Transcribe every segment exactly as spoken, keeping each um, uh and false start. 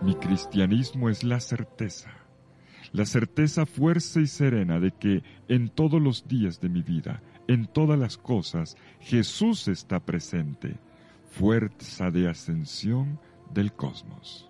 Mi cristianismo es la certeza, la certeza fuerza y serena de que en todos los días de mi vida, en todas las cosas, Jesús está presente, fuerza de ascensión del cosmos.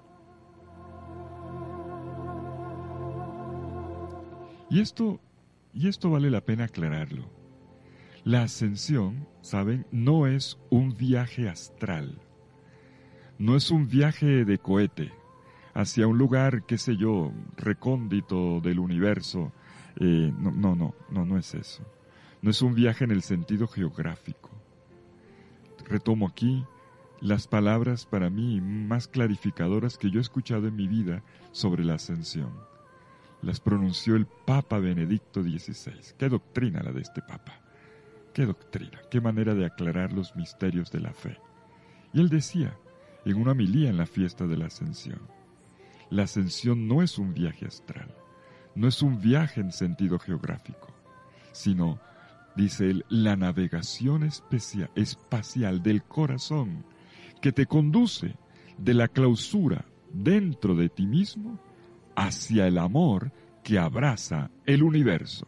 Y esto, y esto vale la pena aclararlo. La ascensión, ¿saben?, no es un viaje astral, no es un viaje de cohete hacia un lugar, qué sé yo, recóndito del universo. Eh, no, no, no, no, no es eso. No es un viaje en el sentido geográfico. Retomo aquí las palabras para mí más clarificadoras que yo he escuchado en mi vida sobre la ascensión. Las pronunció el Papa Benedicto dieciséis. Qué doctrina la de este Papa. Qué doctrina, qué manera de aclarar los misterios de la fe. Y él decía, en una homilía en la fiesta de la Ascensión, la ascensión no es un viaje astral, no es un viaje en sentido geográfico, sino, dice él, la navegación especia- espacial del corazón que te conduce de la clausura dentro de ti mismo hacia el amor que abraza el universo.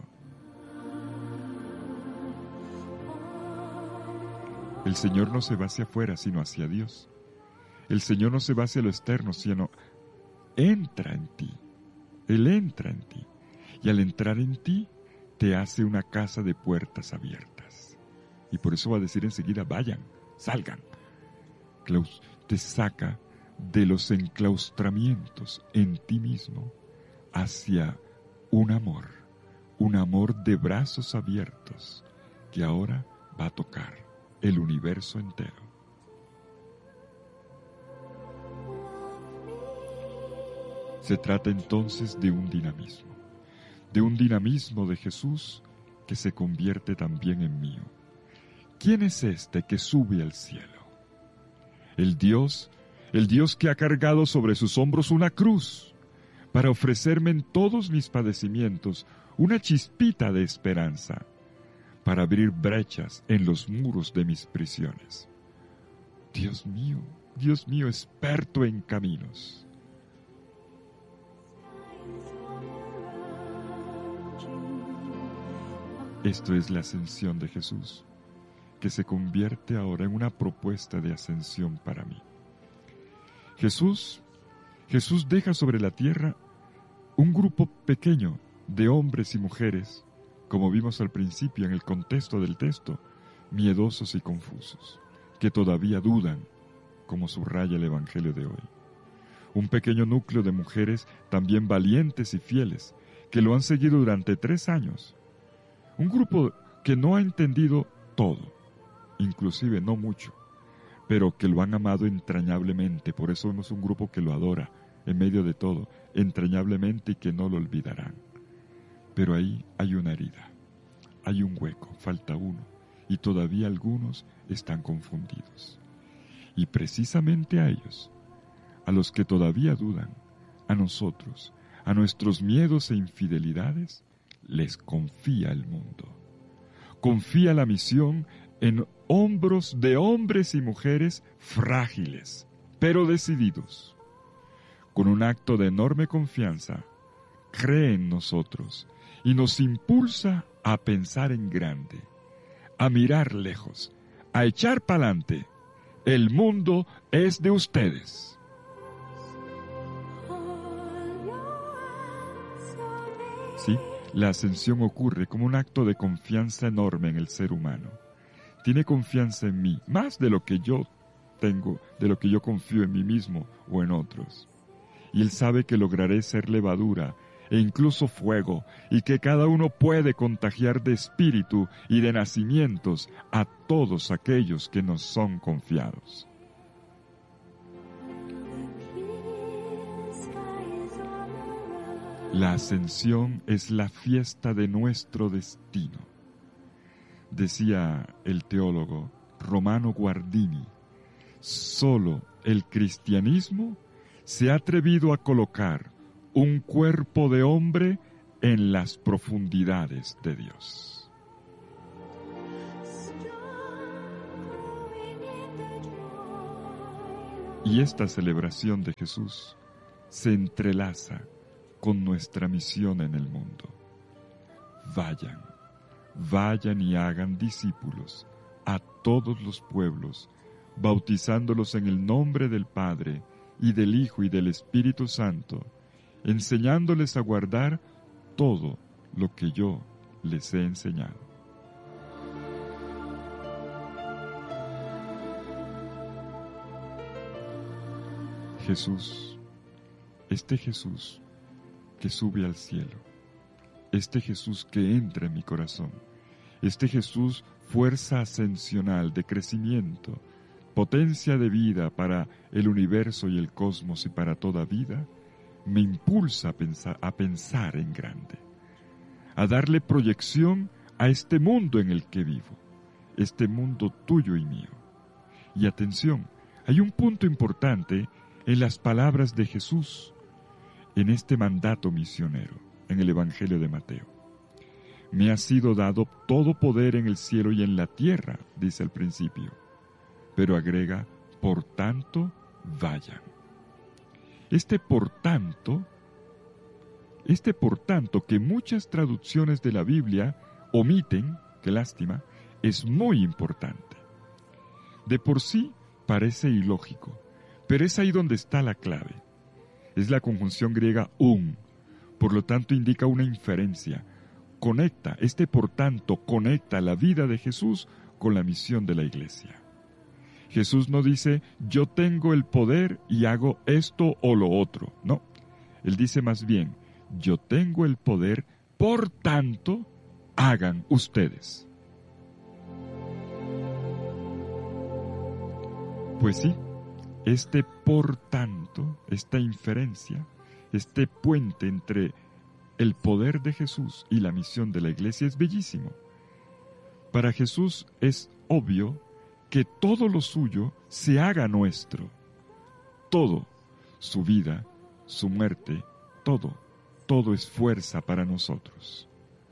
El Señor no se va hacia afuera, sino hacia Dios. El Señor no se va hacia lo externo, sino entra en ti. Él entra en ti. Y al entrar en ti, te hace una casa de puertas abiertas. Y por eso va a decir enseguida, vayan, salgan. Claus- te saca de los enclaustramientos en ti mismo hacia un amor, un amor de brazos abiertos que ahora va a tocar el universo entero. Se trata entonces de un dinamismo, de un dinamismo de Jesús que se convierte también en mío. ¿Quién es este que sube al cielo? El Dios, el Dios que ha cargado sobre sus hombros una cruz para ofrecerme en todos mis padecimientos una chispita de esperanza, para abrir brechas en los muros de mis prisiones. Dios mío, Dios mío, experto en caminos. Esto es la ascensión de Jesús, que se convierte ahora en una propuesta de ascensión para mí. Jesús, Jesús deja sobre la tierra un grupo pequeño de hombres y mujeres, como vimos al principio en el contexto del texto, miedosos y confusos, que todavía dudan, como subraya el Evangelio de hoy. Un pequeño núcleo de mujeres también valientes y fieles, que lo han seguido durante tres años. Un grupo que no ha entendido todo, inclusive no mucho, pero que lo han amado entrañablemente. Por eso vemos un grupo que lo adora en medio de todo, entrañablemente, y que no lo olvidarán. Pero ahí hay una herida, hay un hueco, falta uno, y todavía algunos están confundidos. Y precisamente a ellos, a los que todavía dudan, a nosotros, a nuestros miedos e infidelidades, les confía el mundo. Confía la misión en hombros de hombres y mujeres frágiles, pero decididos. Con un acto de enorme confianza, cree en nosotros y nos impulsa a pensar en grande, a mirar lejos, a echar pa'lante. El mundo es de ustedes. Sí, la ascensión ocurre como un acto de confianza enorme en el ser humano. Tiene confianza en mí, más de lo que yo tengo, de lo que yo confío en mí mismo o en otros. Y él sabe que lograré ser levadura e incluso fuego, y que cada uno puede contagiar de espíritu y de nacimientos a todos aquellos que nos son confiados. La ascensión es la fiesta de nuestro destino. Decía el teólogo Romano Guardini, solo el cristianismo se ha atrevido a colocar un cuerpo de hombre en las profundidades de Dios. Y esta celebración de Jesús se entrelaza con nuestra misión en el mundo. Vayan, vayan y hagan discípulos a todos los pueblos, bautizándolos en el nombre del Padre, y del Hijo y del Espíritu Santo, enseñándoles a guardar todo lo que yo les he enseñado. Jesús, este Jesús que sube al cielo, este Jesús que entra en mi corazón, este Jesús, fuerza ascensional de crecimiento, potencia de vida para el universo y el cosmos y para toda vida, me impulsa a pensar, a pensar en grande, a darle proyección a este mundo en el que vivo, este mundo tuyo y mío. Y atención, hay un punto importante en las palabras de Jesús, en este mandato misionero, en el Evangelio de Mateo. Me ha sido dado todo poder en el cielo y en la tierra, dice al principio. Pero agrega, por tanto, vayan. Este por tanto, este por tanto que muchas traducciones de la Biblia omiten, qué lástima, es muy importante. De por sí parece ilógico, pero es ahí donde está la clave. Es la conjunción griega un, por lo tanto indica una inferencia. Conecta, este por tanto conecta la vida de Jesús con la misión de la Iglesia. Jesús no dice, yo tengo el poder y hago esto o lo otro. No, Él dice más bien, yo tengo el poder, por tanto, hagan ustedes. Pues sí, este por tanto, esta inferencia, este puente entre el poder de Jesús y la misión de la Iglesia es bellísimo. Para Jesús es obvio que todo lo suyo se haga nuestro. Todo, su vida, su muerte, todo, todo es fuerza para nosotros.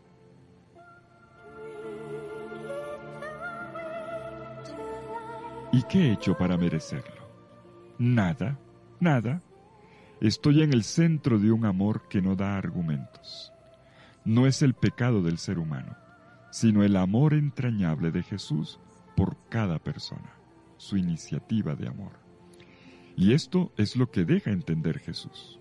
¿Y qué he hecho para merecerlo? Nada, nada. Estoy en el centro de un amor que no da argumentos. No es el pecado del ser humano, sino el amor entrañable de Jesús por cada persona, su iniciativa de amor. Y esto es lo que deja entender Jesús.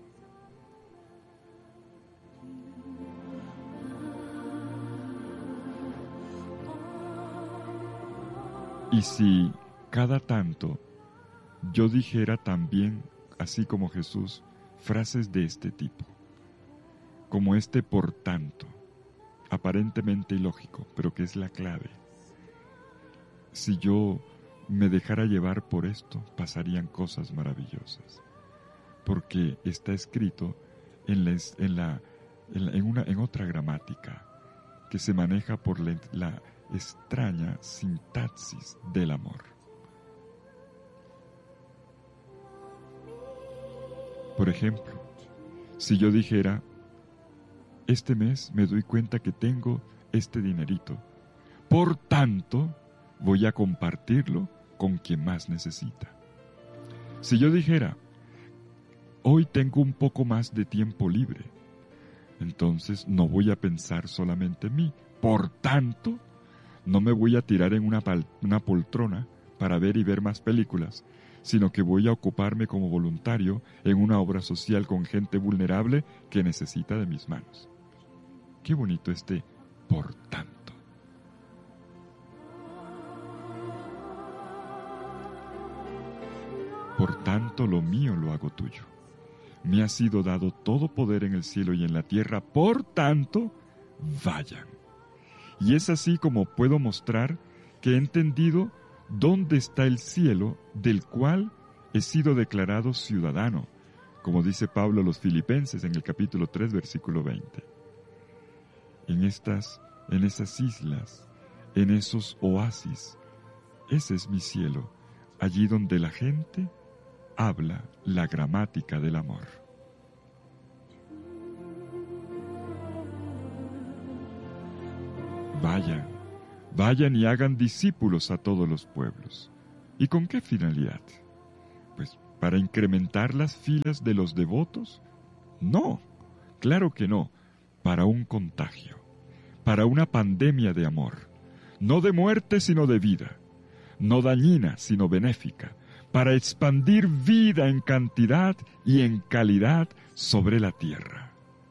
Y si cada tanto yo dijera también, así como Jesús, frases de este tipo, como este por tanto, aparentemente ilógico, pero que es la clave. Si yo me dejara llevar por esto, pasarían cosas maravillosas, porque está escrito en, la, en, la, en, la, en, una, en otra gramática que se maneja por la, la extraña sintaxis del amor. Por ejemplo, si yo dijera, este mes me doy cuenta que tengo este dinerito, por tanto, voy a compartirlo con quien más necesita. Si yo dijera, hoy tengo un poco más de tiempo libre, entonces no voy a pensar solamente en mí. Por tanto, no me voy a tirar en una, pal- una poltrona para ver y ver más películas, sino que voy a ocuparme como voluntario en una obra social con gente vulnerable que necesita de mis manos. Qué bonito este por tanto. Por tanto, lo mío lo hago tuyo. Me ha sido dado todo poder en el cielo y en la tierra, por tanto, vayan. Y es así como puedo mostrar que he entendido dónde está el cielo del cual he sido declarado ciudadano, como dice Pablo a los Filipenses en el capítulo tres, versículo veinte. En estas, en esas islas, en esos oasis, ese es mi cielo, allí donde la gente habla la gramática del amor. Vayan, vayan y hagan discípulos a todos los pueblos. ¿Y con qué finalidad? Pues ¿Para incrementar las filas de los devotos? No, claro que no, para un contagio, para una pandemia de amor, no de muerte sino de vida, no dañina sino benéfica, para expandir vida en cantidad y en calidad sobre la tierra.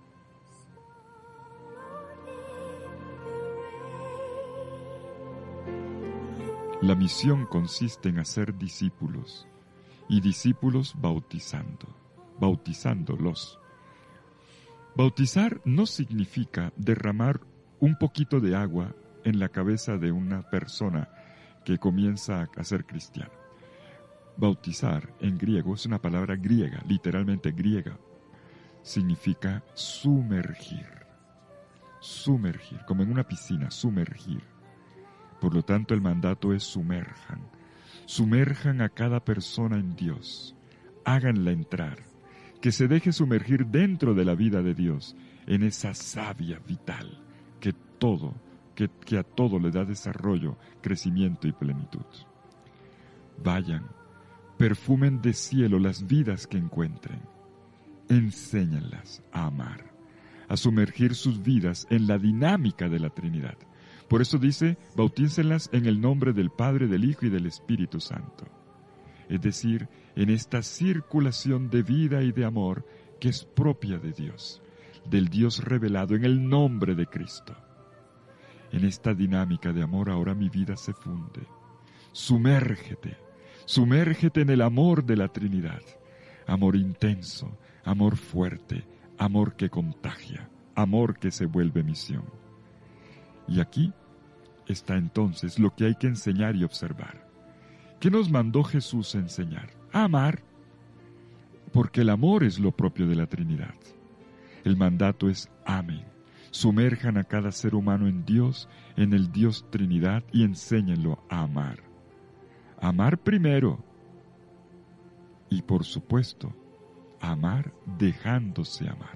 La misión consiste en hacer discípulos, y discípulos bautizando, bautizándolos. Bautizar no significa derramar un poquito de agua en la cabeza de una persona que comienza a ser cristiano. Bautizar en griego es una palabra griega, literalmente griega. Significa sumergir, sumergir, como en una piscina, sumergir. Por lo tanto, el mandato es sumerjan. Sumerjan a cada persona en Dios. Háganla entrar. Que se deje sumergir dentro de la vida de Dios, en esa savia vital que todo, que, que a todo le da desarrollo, crecimiento y plenitud. Vayan, perfumen de cielo las vidas que encuentren. Enséñenlas a amar, a sumergir sus vidas en la dinámica de la Trinidad. Por eso dice, bautícenlas en el nombre del Padre, del Hijo y del Espíritu Santo. Es decir, en esta circulación de vida y de amor que es propia de Dios, del Dios revelado en el nombre de Cristo. En esta dinámica de amor ahora mi vida se funde. Sumérgete, sumérgete en el amor de la Trinidad. Amor intenso, amor fuerte, amor que contagia, amor que se vuelve misión. Y aquí está entonces lo que hay que enseñar y observar. ¿Qué nos mandó Jesús a enseñar? A amar, porque el amor es lo propio de la Trinidad. El mandato es amen, sumerjan a cada ser humano en Dios, en el Dios Trinidad y enséñenlo a amar. Amar primero y por supuesto, amar dejándose amar.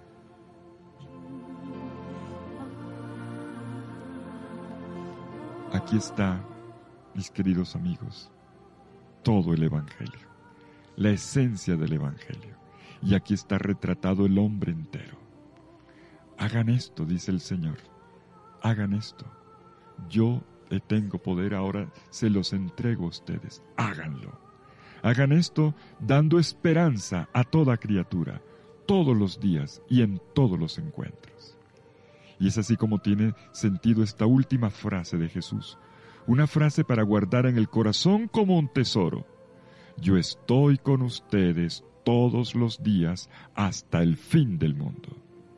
Aquí está, mis queridos amigos, todo el Evangelio, la esencia del Evangelio. Y aquí está retratado el hombre entero. Hagan esto, dice el Señor, hagan esto. Yo tengo poder, ahora se los entrego a ustedes, háganlo. Hagan esto dando esperanza a toda criatura, todos los días y en todos los encuentros. Y es así como tiene sentido esta última frase de Jesús, una frase para guardar en el corazón como un tesoro. Yo estoy con ustedes todos los días hasta el fin del mundo.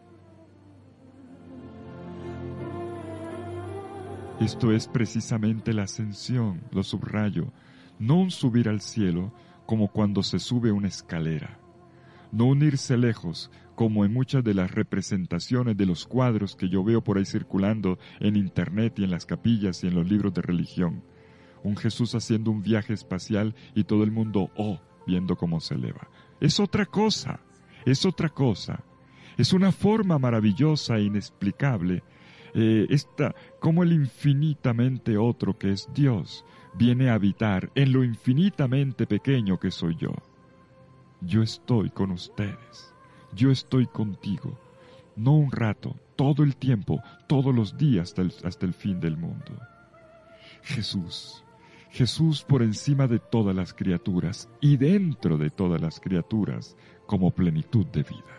Esto es precisamente la ascensión, lo subrayo, no un subir al cielo como cuando se sube una escalera, no un irse lejos como en muchas de las representaciones de los cuadros que yo veo por ahí circulando en internet y en las capillas y en los libros de religión. Un Jesús haciendo un viaje espacial y todo el mundo, oh, viendo cómo se eleva. Es otra cosa, es otra cosa. Es una forma maravillosa e inexplicable, eh, esta, como el infinitamente otro que es Dios, viene a habitar en lo infinitamente pequeño que soy yo. Yo estoy con ustedes. Yo estoy contigo, no un rato, todo el tiempo, todos los días hasta el, hasta el fin del mundo. Jesús, Jesús por encima de todas las criaturas y dentro de todas las criaturas como plenitud de vida.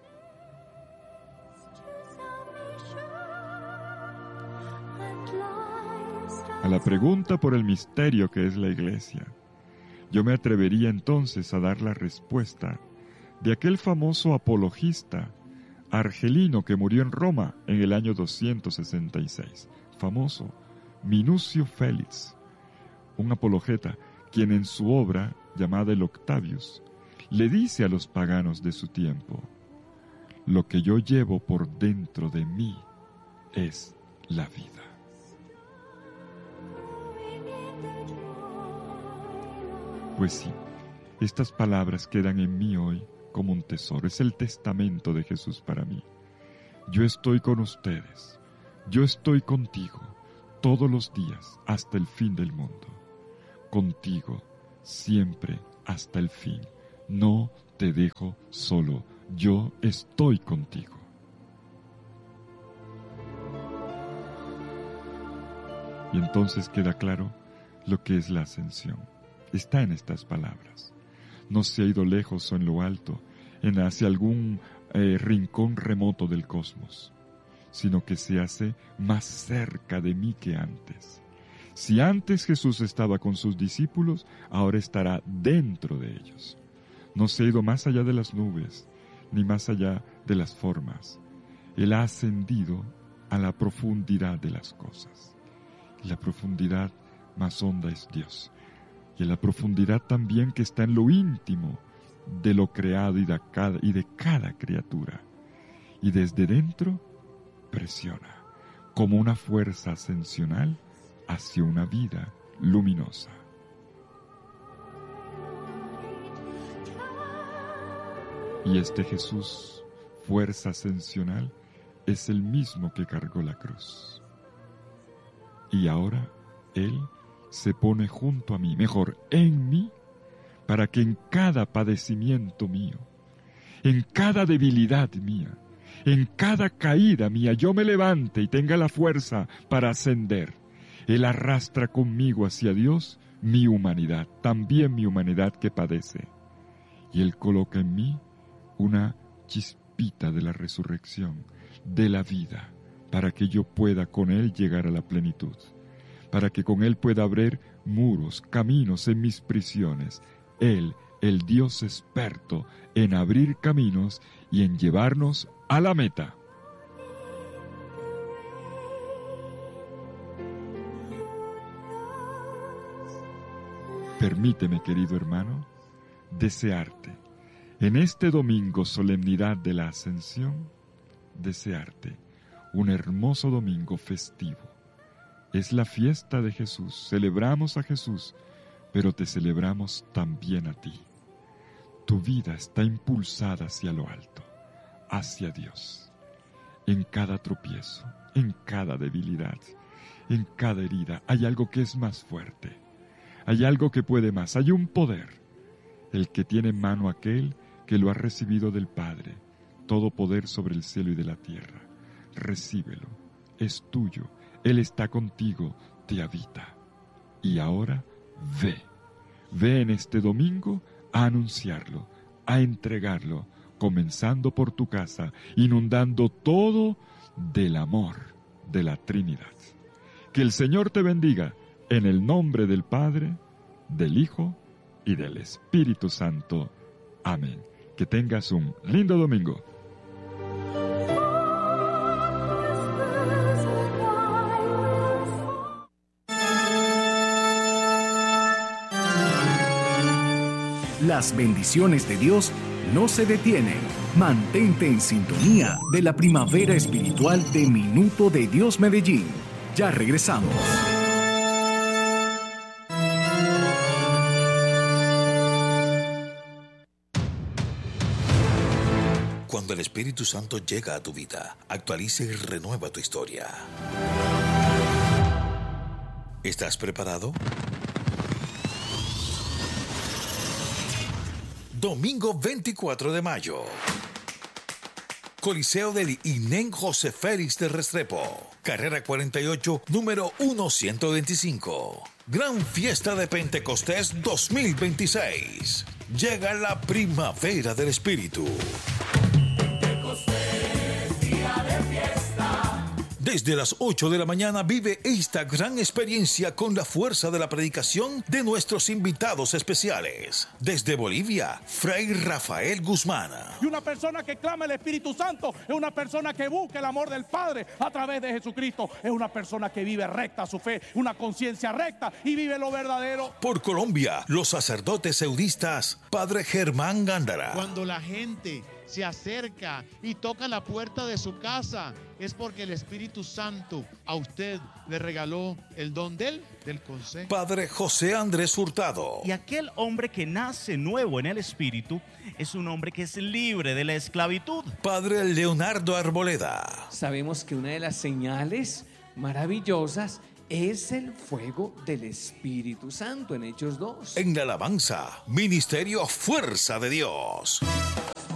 A la pregunta por el misterio que es la Iglesia, yo me atrevería entonces a dar la respuesta de aquel famoso apologista argelino que murió en Roma en el año doscientos sesenta y seis, famoso Minucio Félix, un apologeta, quien en su obra, llamada el Octavius, le dice a los paganos de su tiempo, lo que yo llevo por dentro de mí es la vida. Pues sí, estas palabras quedan en mí hoy como un tesoro. Es el testamento de Jesús para mí. Yo estoy con ustedes. Yo estoy contigo todos los días hasta el fin del mundo. Contigo, siempre, hasta el fin. No te dejo solo, yo estoy contigo. Y entonces queda claro lo que es la ascensión. Está en estas palabras. No se ha ido lejos o en lo alto, en hacia algún eh, rincón remoto del cosmos, sino que se hace más cerca de mí que antes. Si antes Jesús estaba con sus discípulos, ahora estará dentro de ellos. No se ha ido más allá de las nubes, ni más allá de las formas. Él ha ascendido a la profundidad de las cosas. Y la profundidad más honda es Dios. Y en la profundidad también que está en lo íntimo de lo creado y de cada, y de cada criatura. Y desde dentro presiona como una fuerza ascensional hacia una vida luminosa. Y este Jesús, fuerza ascensional, es el mismo que cargó la cruz. Y ahora Él se pone junto a mí, mejor, en mí, para que en cada padecimiento mío, en cada debilidad mía, en cada caída mía, yo me levante y tenga la fuerza para ascender. Él arrastra conmigo hacia Dios mi humanidad, también mi humanidad que padece. Y Él coloca en mí una chispita de la resurrección, de la vida, para que yo pueda con Él llegar a la plenitud, para que con Él pueda abrir muros, caminos en mis prisiones. Él, el Dios experto en abrir caminos y en llevarnos a la meta. Permíteme, querido hermano, desearte, en este domingo solemnidad de la Ascensión, desearte un hermoso domingo festivo. Es la fiesta de Jesús, celebramos a Jesús, pero te celebramos también a ti. Tu vida está impulsada hacia lo alto, hacia Dios. En cada tropiezo, en cada debilidad, en cada herida, hay algo que es más fuerte. Hay algo que puede más, hay un poder, el que tiene en mano aquel que lo ha recibido del Padre, todo poder sobre el cielo y de la tierra. Recíbelo, es tuyo, Él está contigo, te habita. Y ahora ve, ve en este domingo a anunciarlo, a entregarlo, comenzando por tu casa, inundando todo del amor de la Trinidad. Que el Señor te bendiga. En el nombre del Padre, del Hijo y del Espíritu Santo. Amén. Que tengas un lindo domingo. Las bendiciones de Dios no se detienen. Mantente en sintonía de la primavera espiritual de Minuto de Dios Medellín. Ya regresamos. Cuando el Espíritu Santo llega a tu vida, actualiza y renueva tu historia. ¿Estás preparado? Domingo veinticuatro de mayo. Coliseo del Inén José Félix de Restrepo. Carrera cuarenta y ocho, número ciento veinticinco. Gran Fiesta de Pentecostés dos mil veintiséis. Llega la primavera del Espíritu. Desde las ocho de la mañana vive esta gran experiencia con la fuerza de la predicación de nuestros invitados especiales. Desde Bolivia, Fray Rafael Guzmán. Y una persona que clama el Espíritu Santo es una persona que busca el amor del Padre a través de Jesucristo. Es una persona que vive recta su fe, una conciencia recta y vive lo verdadero. Por Colombia, los sacerdotes eudistas, Padre Germán Gándara. Cuando la gente se acerca y toca la puerta de su casa, es porque el Espíritu Santo a usted le regaló el don del, del consejo. Padre José Andrés Hurtado. Y aquel hombre que nace nuevo en el Espíritu es un hombre que es libre de la esclavitud. Padre Leonardo Arboleda. Sabemos que una de las señales maravillosas es el fuego del Espíritu Santo en Hechos dos. En la alabanza, Ministerio Fuerza de Dios.